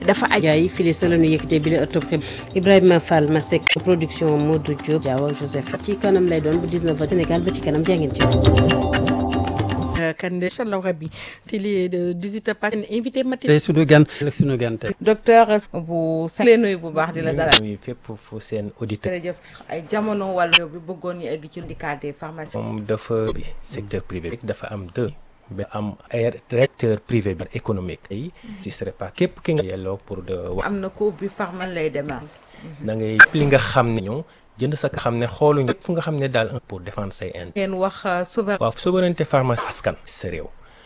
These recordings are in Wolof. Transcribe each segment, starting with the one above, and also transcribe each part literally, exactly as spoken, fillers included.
dafa aj jaay fili sa la ñu yëkkatee bi la ëttub xib Ibrahima Fall Masek production Modou Diop Diawa Joseph ci kanam lay doon bu dix-neuf heures Sénégal ba ci kanam jàngeen ci kan incha allah rabbi ci lii de dix-huit heures passé invité Maty tey sunu gan ak sunu gan tey docteur bu sa leen nuyu bu baax di la dalal nuyu fépp fu seen auditeur jërëjëf ay jamono wàllu bi bëggoon ñu egg ci syndicat des pharmaciens moom dafa bi secteur privé dafa am deux ba am ay directeur privé bi économique yi ci serait pas képp ki nga yelloo pour de wax am na ko ubbi pharma lay demee da ngay li nga xam ne ñëw jënd sa xam ne xooluñu fu nga xam ne daal pour défendre say intérêt ngeen wax souveraineté waaw souveraineté pharmacie askan sa réew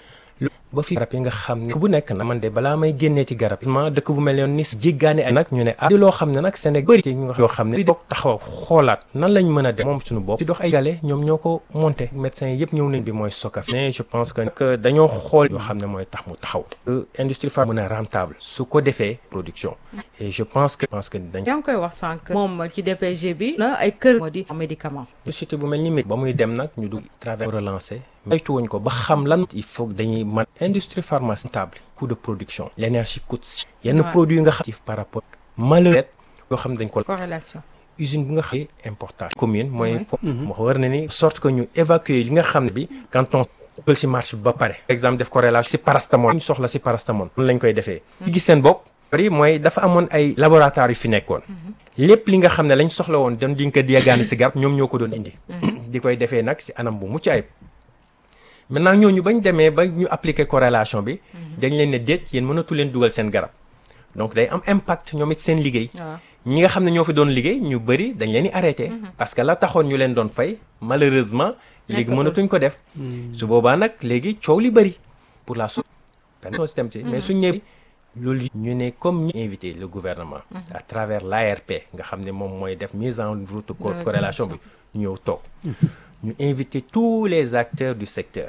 ba fi garab yi nga xam ne bu nekk na man de balaa may génnee ci garab ma dëkk bu mel yoon ni jéggaane ak nag ñu ne ah di loo xam ne nag Sénégal bëri ñu wax yoo xam ne di doog taxaw xoolaat nan lañ mën a def moom suñu bopp di dox ay gale ñoom ñoo ko monté médecins yi yëpp ñëw nañ bi mooy Socaf mais je pense que dañoo xool yoo xam ne mooy tax mu taxaw industrie pharma mën a rentable su ko defee production et je pense que pense que dañ yaa ngi koy wax sànq moom ci D P G bi na ay kër moo di médicament société bu mel ni ba muy dem nag ñu du travers relancer maytu wuñ ko ba xam lan il faut dañuy man industrie pharmaceutique stable coût de production l'énergie coûte yenn produits yi nga xam par rapport malheur yoo xam dañ ko corrélation usine bu nga xam important commune mooy moo war na ni sorte que ñu évacuer li nga xam ne bi quand on jël si marché bi ba pare par exemple def corrélation si paracétamol ñu soxla si paracétamol noonu lañ koy defee ci gis seen bopp bari mooy dafa amoon ay laboratoire yu fi nekkoon lépp li nga xam ne lañ soxla woon doon di nga ko diagaane si garab ñoom ñoo ko doon indi di koy defee nag si anam bu mucc ayib maintenant ñooñu bañ demee ba ñu appliquer corrélation bi dañ leen ne déet yéen mënatu leen dugal seen garab donc day am impact ñoom it seen liggéey ñi nga xam ne ñoo fi doon liggéey ñu bëri dañ leen di arrêté parce que la taxoon ñu leen doon fay malheureusement léegi mënatuñ ko def su boobaa nag léegi coow li bëri pour la système ci mais suñ ñëw loolu ñu ne comme ñu invité le gouvernement à travers l'A R P nga xam ne moom mooy def mise en route corrélation bi ñëw toog ñu invité tous les acteurs du secteur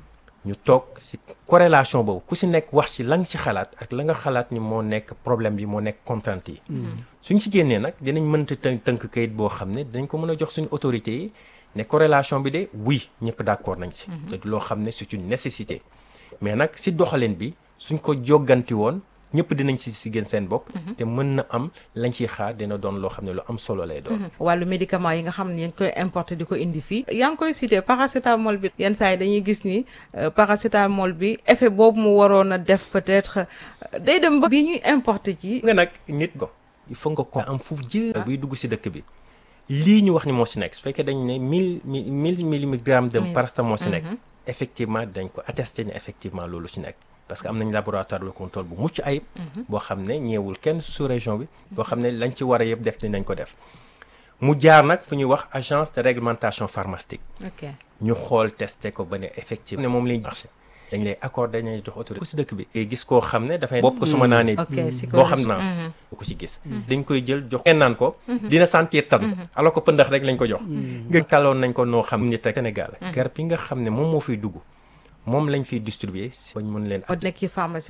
ñu toog ci corrélation boobu ku ci nekk wax ci la nga ci xalaat ak la nga xalaat ni moo nekk problème bi moo nekk contrainte yi suñ ci génnee nag dinañ mënta tënk tënk kayit boo xam ne dinañ ko mën a jox suñu autorités yi ne corrélation bi de oui ñëpp d'accord nañ ci te loo xam ne c'est une nécessité mais nag ci doxalin bi suñ ko jogganti woon ñëpp dinañ ci si gën seen bopp te mën na am lañ ciy xaar dina doon loo xam ne lu am solo lay doon wàllu médicament yi nga xam ne ñu koy importer di ko indi fii yaa ngi koy cité paracétamol bi yenn saa yi dañuy gis ni paracétamol bi effet boobu mu waroon a def peut-être day dem ba bii ñuy importer ci nga nag nit ko il faut nga ko am foofu jë buy dugg si dëkk bi lii ñu wax ni moo si nekk su fekkee dañ ne mille mille milligrammes de paracétamol moo si nekk effectivement dañ ko attesté ne effectivement loolu si nekk parce que am nañ laboratoire de contrôle bu mucc ayib boo xam ne ñeewul kenn sous région bi boo xam ne lañ ci war a yëpp def dinañ ko def mu jaar nag fu ñuy wax agence de réglementation pharmaceutique ñu xool testé ko ba ne effectivement ne moom lañ marché dañ lay accordé dañ lay jox autorité ku si dëkk bi gis koo xam ne dafay bopp ko su ma naanee boo xam ne naan ko si gis dañ koy jël jox kenn naan ko dina sentir tan alors que pëndax rek lañ ko jox nga taloon nañ ko noo xam nit ak Sénégal garab yi nga xam ne moom moo fiy dugg moom lañ fiy distribuer bañ mën leen nekk ci pharmacie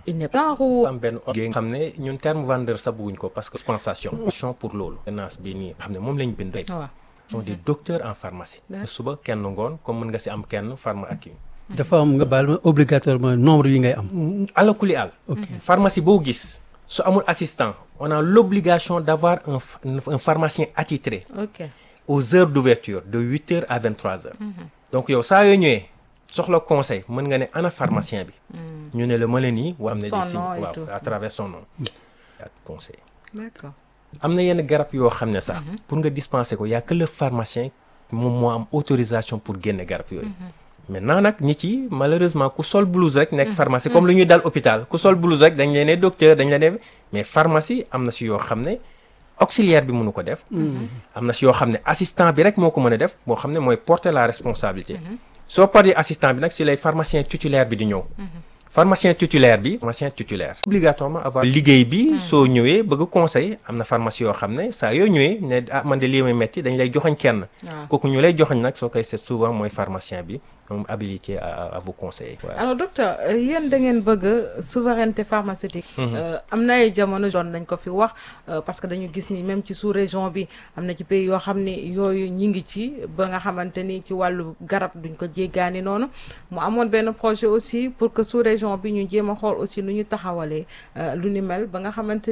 am benn nga xam ne ñun terme vendeur sa buguñ ko parce que dispensation pour loolu tenance bi nii xam ne moom lañ bind sont des docteurs en pharmacie suba kenn ngoon comme mën nga si am kenn pharma ak yi dafa am nga baal ma obligatoirement nombre yi ngay am alakuli al pharmacie boo gis su amul assistant on a l'obligation d'avoir un, un pharmacien attitré aux heures d'ouverture de huit heures à vingt-trois heures donc yow saa yoo ñëwee soxla conseil mën nga ne ana pharmacien bi ñu ne la ma la nii wa am na des signes waaw à travers son nom conseil d'accord am na yenn garab yoo xam ne sax pour nga dispenser ko y a que le pharmacien moom moo am autorisation pour génne garab yooyu maintenant nag nit yi malheureusement ku sol blouse rek nekk pharmacie comme lu ñuy dal hôpital ku sol blouse rek dañ leen ne docteur dañ leen ne mais pharmacie am na si yoo xam ne auxiliaire bi mënu ko def am na si yoo xam ne assistant bi rek moo ko mën a def moo xam ne mooy porter la responsabilité soo paree assistant bi nag si lay pharmacien titulaire bi di ñëw pharmacien titulaire bi pharmacien titulaire obligatoirement avoir liggéey bi soo ñëwee bëgg conseil am na pharmacie yoo xam ne saa yoo ñëwee ne ah man de lii may metti dañ lay joxoñ kenn kooku ñu lay joxoñ nag soo koy seet souvent mooy pharmacien bi moom habilité à à vous conseiller. alors docteur yéen da ngeen bëgg souveraineté pharmaceutique. am na ay jamono doon nañ ko fi wax parce que dañu gis ni même ci sous région bi am na ci pays yoo xam ni yooyu ñi ngi ci ba nga xamante ni ci wàllu garab duñ ko jéggaani noonu mu amoon benn projet aussi pour que sous région bi ñu jéem a xool aussi nu ñu taxawalee lu ni mel ba nga xamante